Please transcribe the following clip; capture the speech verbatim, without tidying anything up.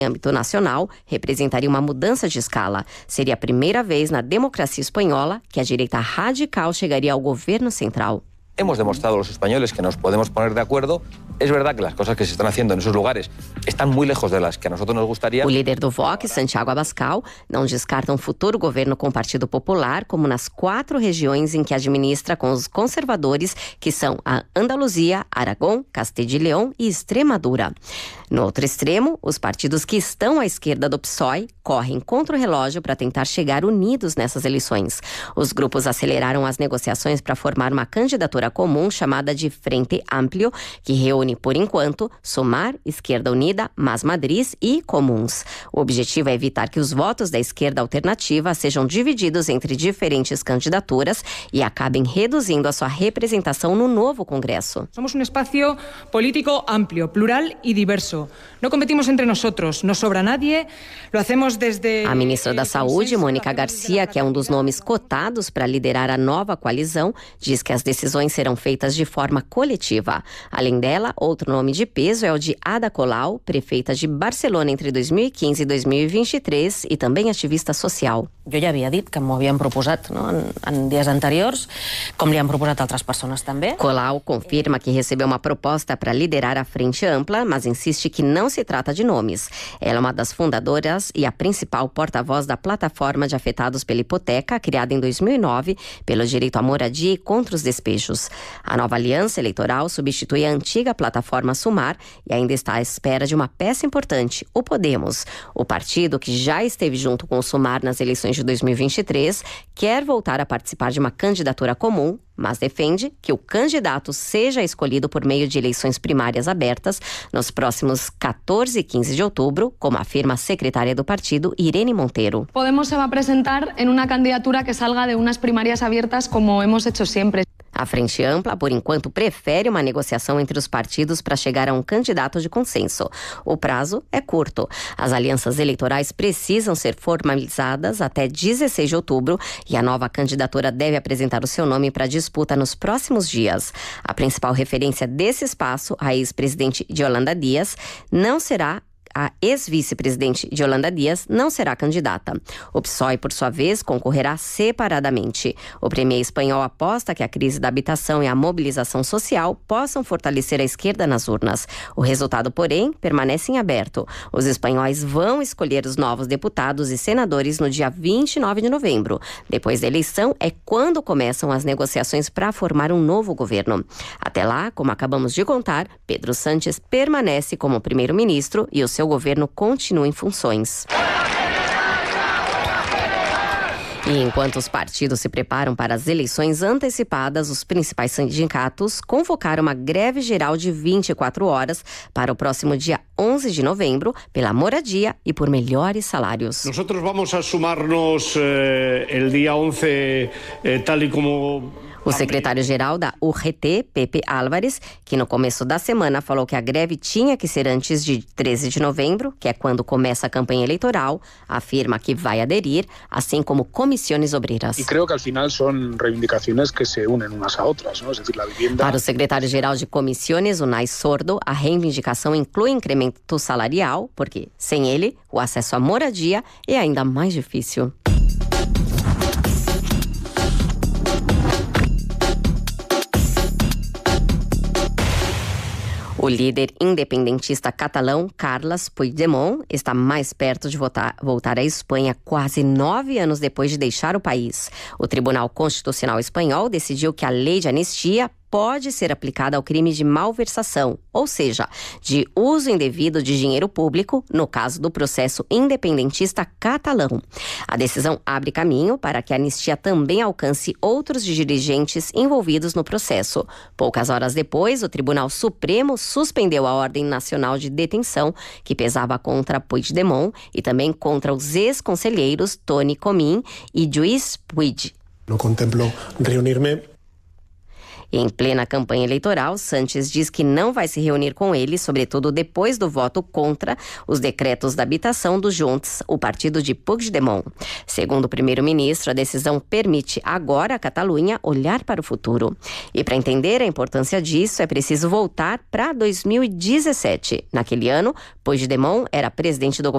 Em âmbito nacional, representaria uma mudança de escala. Seria a primeira vez na democracia espanhola que a direita radical chegaria ao governo central. Hemos demostrado a los españoles que nos podemos poner de acuerdo. Es verdad que las cosas que se están haciendo en esos lugares están muy lejos de las que a nosotros nos gustaría. O líder do Vox, Santiago Abascal, não descarta um futuro governo com o Partido Popular, como nas quatro regiões em que administra com os conservadores, que são a Andaluzia, Aragão, Castilla y León e Extremadura. No outro extremo, os partidos que estão à esquerda do P SOE correm contra o relógio para tentar chegar unidos nessas eleições. Os grupos aceleraram as negociações para formar uma candidatura comum chamada de Frente Amplio, que reúne, por enquanto, Sumar, Esquerda Unida, Más Madrid e Comuns. O objetivo é evitar que os votos da esquerda alternativa sejam divididos entre diferentes candidaturas e acabem reduzindo a sua representação no novo Congresso. Somos um espaço político amplio, plural e diverso. Não competimos entre nós, não sobra nadie, lo hacemos desde... A ministra da Saúde, Mônica Garcia, que é um dos nomes cotados para liderar a nova coalizão, diz que as decisões serão feitas de forma coletiva. Além dela, outro nome de peso é o de Ada Colau, prefeita de Barcelona entre dois mil e quinze e dois mil e vinte e três e também ativista social. Jo ja havia dit que m'ho havien proposat, no? en, en dies anteriors, com li han proposat altres persones també. Colau confirma que recebeu uma proposta para liderar a Frente Ampla, mas insiste que não se trata de nomes. Ela é uma das fundadoras e a principal porta-voz da plataforma de afetados pela hipoteca, criada em dois mil e nove pelo direito à moradia e contra os despejos. A nova aliança eleitoral substitui a antiga plataforma Sumar e ainda está à espera de uma peça importante, o Podemos. O partido, que já esteve junto com o Sumar nas eleições de dois mil e vinte e três, quer voltar a participar de uma candidatura comum, mas defende que o candidato seja escolhido por meio de eleições primárias abertas nos próximos quatorze e quinze de outubro, como afirma a secretária do partido, Irene Monteiro. Podemos se va a presentar en una candidatura que salga de unas primarias abiertas como hemos hecho siempre. A Frente Ampla, por enquanto, prefere uma negociação entre os partidos para chegar a um candidato de consenso. O prazo é curto. As alianças eleitorais precisam ser formalizadas até dezesseis de outubro e a nova candidatura deve apresentar o seu nome para disputa nos próximos dias. A principal referência desse espaço, a ex-presidente Yolanda Díaz, não será A ex-vice-presidente Yolanda Díaz não será candidata. O P SOE, por sua vez, concorrerá separadamente. O premier espanhol aposta que a crise da habitação e a mobilização social possam fortalecer a esquerda nas urnas. O resultado, porém, permanece em aberto. Os espanhóis vão escolher os novos deputados e senadores no dia vinte e nove de novembro. Depois da eleição é quando começam as negociações para formar um novo governo. Até lá, como acabamos de contar, Pedro Sánchez permanece como primeiro-ministro e o seu governo continua em funções. E enquanto os partidos se preparam para as eleições antecipadas, os principais sindicatos convocaram uma greve geral de vinte e quatro horas para o próximo dia onze de novembro, pela moradia e por melhores salários. Nós vamos a sumarnos eh, el día once, eh, tal y como... O secretário-geral da U G T, Pepe Álvares, que no começo da semana falou que a greve tinha que ser antes de treze de novembro, que é quando começa a campanha eleitoral, afirma que vai aderir, assim como comissiones obreiras. E creio que al final são reivindicações que se unem umas a outras, não? É decir, a vivienda... Para o secretário-geral de comissiones, Unai Sordo, a reivindicação inclui incremento salarial, porque sem ele, o acesso à moradia é ainda mais difícil. O líder independentista catalão, Carles Puigdemont, está mais perto de votar, voltar à Espanha quase nove anos depois de deixar o país. O Tribunal Constitucional Espanhol decidiu que a lei de anistia pode ser aplicada ao crime de malversação, ou seja, de uso indevido de dinheiro público, no caso do processo independentista catalão. A decisão abre caminho para que a anistia também alcance outros dirigentes envolvidos no processo. Poucas horas depois, o Tribunal Supremo suspendeu a Ordem Nacional de Detenção, que pesava contra Puigdemont e também contra os ex-conselheiros Toni Comín e Lluís Puig. Não contemplo reunir-me. Em plena campanha eleitoral, Sánchez diz que não vai se reunir com ele, sobretudo depois do voto contra os decretos da habitação do Junts, o partido de Puigdemont. Segundo o primeiro-ministro, a decisão permite agora a Catalunha olhar para o futuro. E para entender a importância disso, é preciso voltar para dois mil e dezessete. Naquele ano, Puigdemont era presidente do governo